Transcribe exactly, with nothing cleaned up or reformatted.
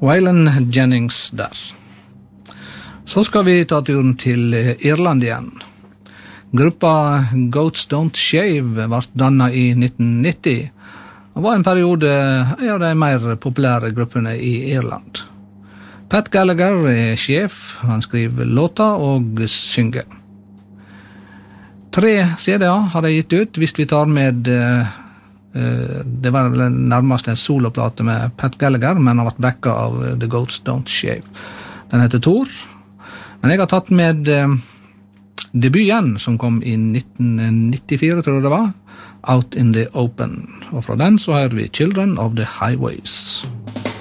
Waylon Jennings der. Så skal vi ta turen til Irland igjen. Gruppa Goats Don't Shave ble dannet i nitten nitti, og var en periode en av de mer populære gruppene i Irland. Pat Gallagher er sjef, han skriver låter og synger. Tre C D-er har de gitt ut, hvis vi tar med, uh, det var vel nærmest en soloplate med Pat Gallagher, men har vært backa av The Goats Don't Shave. Den heter Thor, men jeg har tatt med uh, debuten som kom i nitten nittifire, tror jeg det var, Out in the Open. Og fra den så hører vi Children of the Highways.